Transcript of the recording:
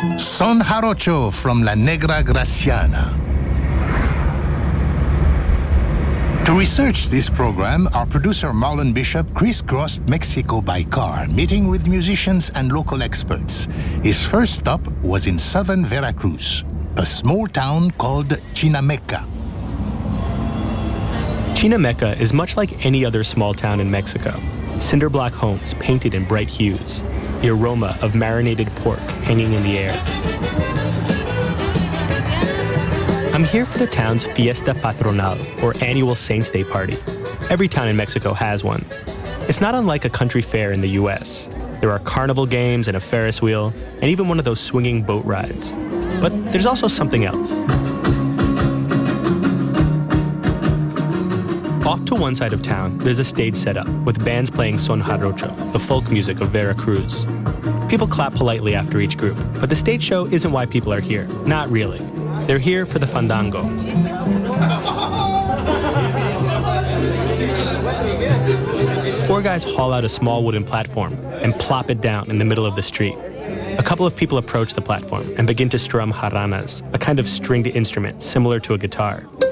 Son Jarocho from La Negra Graciana. To research this program, our producer Marlon Bishop crisscrossed Mexico by car, meeting with musicians and local experts. His first stop was in southern Veracruz, a small town called Chinameca. Chinameca is much like any other small town in Mexico. Cinder-block homes painted in bright hues, the aroma of marinated pork hanging in the air. I'm here for the town's Fiesta Patronal, or annual Saints' Day party. Every town in Mexico has one. It's not unlike a country fair in the US. There are carnival games and a Ferris wheel, and even one of those swinging boat rides. But there's also something else. Off to one side of town, there's a stage set up with bands playing Son Jarocho, the folk music of Veracruz. People clap politely after each group, but the stage show isn't why people are here. Not really. They're here for the fandango. Four guys haul out a small wooden platform and plop it down in the middle of the street. A couple of people approach the platform and begin to strum jarranas, a kind of stringed instrument similar to a guitar.